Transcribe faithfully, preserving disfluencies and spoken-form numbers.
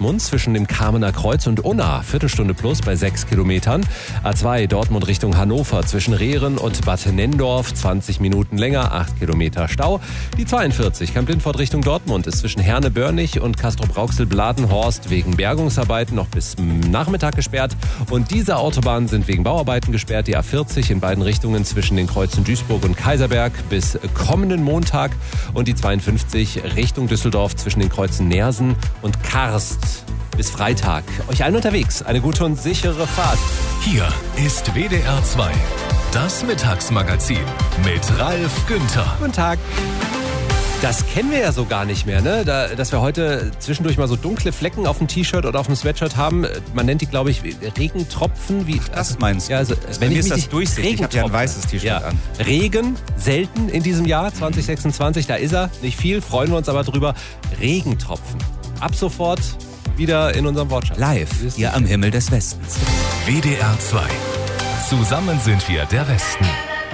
Dortmund zwischen dem Kamener Kreuz und Unna. Viertelstunde plus bei sechs Kilometern. A zwei Dortmund Richtung Hannover zwischen Rehren und Bad Nenndorf. zwanzig Minuten länger, acht Kilometer Stau. Die zweiundvierzig Kamp-Lindfort Richtung Dortmund ist zwischen Herne-Börnich und Castrop-Rauxel-Bladenhorst wegen Bergungsarbeiten noch bis Nachmittag gesperrt. Und diese Autobahnen sind wegen Bauarbeiten gesperrt. Die A vierzig in beiden Richtungen zwischen den Kreuzen Duisburg und Kaiserberg bis kommenden Montag. Und die zweiundfünfzig Richtung Düsseldorf zwischen den Kreuzen Neersen und Karst bis Freitag. Euch allen unterwegs eine gute und sichere Fahrt. Hier ist W D R zwei, das Mittagsmagazin mit Ralf Günther. Guten Tag. Das kennen wir ja so gar nicht mehr, ne? Da, dass wir heute zwischendurch mal so dunkle Flecken auf dem T-Shirt oder auf dem Sweatshirt haben. Man nennt die, glaube ich, Regentropfen. Wie, das meinst du? Ja, also, wenn wenn mir ich ist das durchsichtig. Ich habe ja ein weißes T-Shirt ja. an. Regen, selten in diesem Jahr, zwanzig sechsundzwanzig. Da ist er, nicht viel, freuen wir uns aber drüber. Regentropfen. Ab sofort wieder in unserem Wortschatz. Live, hier am Himmel des Westens. W D R zwei. Zusammen sind wir der Westen.